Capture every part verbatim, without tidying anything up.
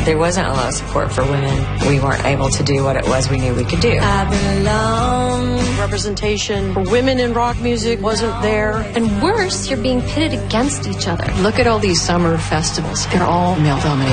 there wasn't a lot of support for women. We weren't able to do what it was we knew we could do. I belong. Representation for women in rock music wasn't there. And worse, you're being pitted against each other. Look at all these summer festivals. They're all male-dominated.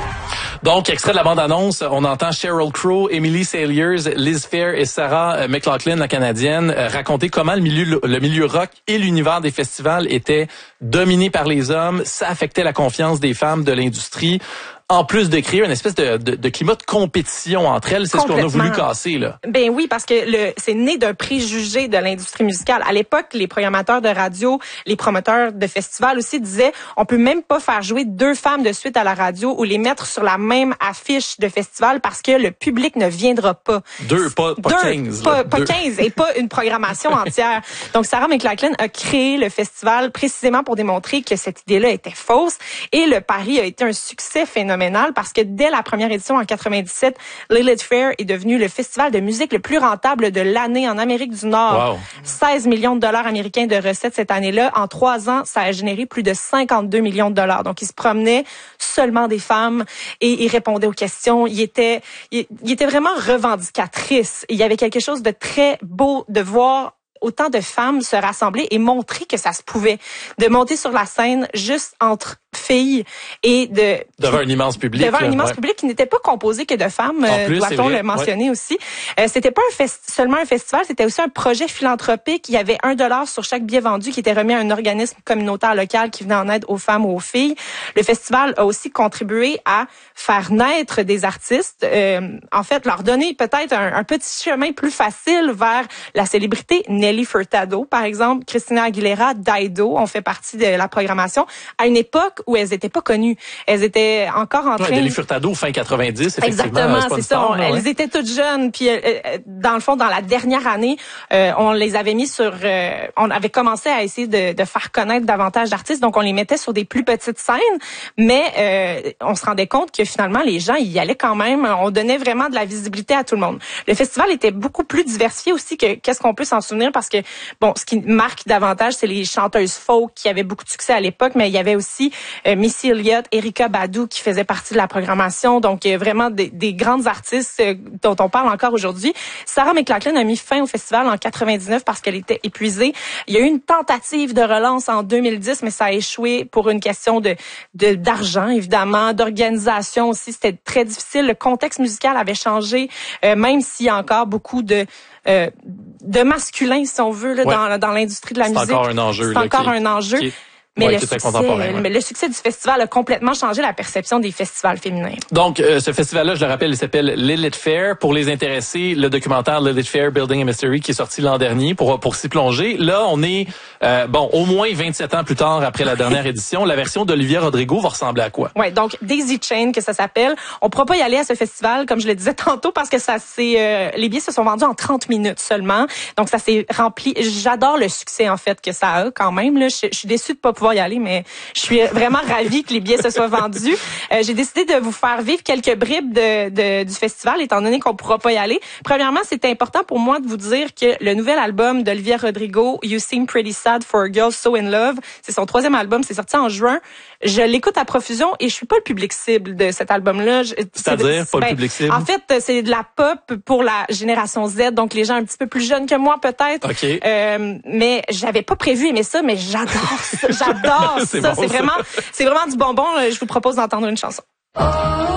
Donc, extrait de la bande-annonce, on entend Sheryl Crow, Emily Saliers, Liz Phair et Sarah McLachlan, la Canadienne, raconter comment le milieu, le milieu rock et l'univers des festivals étaient dominés par les hommes. Ça affectait la confiance des femmes de l'industrie. En plus de créer une espèce de, de, de climat de compétition entre elles, c'est ce qu'on a voulu casser, là. Ben oui, parce que le c'est né d'un préjugé de l'industrie musicale. À l'époque, les programmateurs de radio, les promoteurs de festivals aussi disaient, on peut même pas faire jouer deux femmes de suite à la radio ou les mettre sur la même affiche de festival parce que le public ne viendra pas. Deux, pas, pas deux, quinze. Pas, là, pas deux. quinze et pas une programmation entière. Donc, Sarah McLachlan a créé le festival précisément pour démontrer que cette idée-là était fausse et le pari a été un succès phénoménal. Parce que dès la première édition en quatre-vingt-dix-sept, Lilith Fair est devenu le festival de musique le plus rentable de l'année en Amérique du Nord. Wow. seize millions de dollars américains de recettes cette année-là. En trois ans, ça a généré plus de cinquante-deux millions de dollars. Donc, il se promenait seulement des femmes et il répondait aux questions. Il était, il, il était vraiment revendicatrice. Il y avait quelque chose de très beau de voir autant de femmes se rassembler et montrer que ça se pouvait, de monter sur la scène juste entre filles et de devant un immense public devant là, un immense ouais. public qui n'était pas composé que de femmes, en plus, doit-on le mentionner ouais. aussi. Euh, c'était pas un fest- seulement un festival, c'était aussi un projet philanthropique. Il y avait un dollar sur chaque billet vendu qui était remis à un organisme communautaire local qui venait en aide aux femmes ou aux filles. Le festival a aussi contribué à faire naître des artistes, euh, en fait leur donner peut-être un, un petit chemin plus facile vers la célébrité. Nelly Furtado, par exemple, Christina Aguilera, Dido ont fait partie de la programmation à une époque où elles étaient pas connues. Elles étaient encore en train... Ouais, Nelly Furtado, fin quatre-vingt-dix, effectivement. Exactement, c'est, c'est ça. Star, on, elles ouais. étaient toutes jeunes. Puis, euh, dans le fond, dans la dernière année, euh, on les avait mis sur... Euh, on avait commencé à essayer de, de faire connaître davantage d'artistes. Donc, on les mettait sur des plus petites scènes. Mais euh, on se rendait compte que finalement, les gens y allaient quand même. On donnait vraiment de la visibilité à tout le monde. Le festival était beaucoup plus diversifié aussi que qu'est-ce qu'on peut s'en souvenir parce que, bon, ce qui marque davantage, c'est les chanteuses folk qui avaient beaucoup de succès à l'époque. Mais il y avait aussi euh, Missy Elliott, Erykah Badu qui faisaient partie de la programmation. Donc, euh, vraiment des, des grandes artistes euh, dont on parle encore aujourd'hui. Sarah McLachlan a mis fin au festival en quatre-vingt-dix-neuf parce qu'elle était épuisée. Il y a eu une tentative de relance en deux mille dix, mais ça a échoué pour une question de, de d'argent, évidemment, d'organisation aussi. C'était très difficile. Le contexte musical avait changé, euh, même s'il y a encore beaucoup de euh, de masculin, si on veut, là, ouais. dans, dans l'industrie de la c'est musique. C'est encore un enjeu. C'est là, encore qui, un enjeu. Qui... Mais, ouais, le succès, ouais. mais le succès du festival a complètement changé la perception des festivals féminins. Donc, euh, ce festival-là, je le rappelle, il s'appelle Lilith Fair. Pour les intéressés, le documentaire Lilith Fair, Building a Mystery, qui est sorti l'an dernier pour pour s'y plonger. Là, on est, euh, bon, au moins vingt-sept ans plus tard après la dernière édition. La version d'Olivia Rodrigo va ressembler à quoi? Ouais, donc Daisy Chain, que ça s'appelle. On pourra pas y aller à ce festival, comme je le disais tantôt, parce que ça c'est euh, les billets se sont vendus en trente minutes seulement. Donc, ça s'est rempli. J'adore le succès, en fait, que ça a quand même. Là, je, je suis déçue de pas pouvoir y aller, mais je suis vraiment ravie que les billets se soient vendus. Euh, j'ai décidé de vous faire vivre quelques bribes de, de, du festival, étant donné qu'on pourra pas y aller. Premièrement, c'est important pour moi de vous dire que le nouvel album d'Olivia Rodrigo, You Seem Pretty Sad for a Girl So in Love, c'est son troisième album, c'est sorti en juin. Je l'écoute à profusion et je suis pas le public cible de cet album-là. Je, C'est-à-dire, pas ben, le public cible? En fait, c'est de la pop pour la génération Z, donc les gens un petit peu plus jeunes que moi, peut-être. Okay. Euh, mais j'avais pas prévu aimer ça, mais j'adore ça. J'adore c'est ça. Bon, c'est ça. vraiment, c'est vraiment du bonbon. Je vous propose d'entendre une chanson.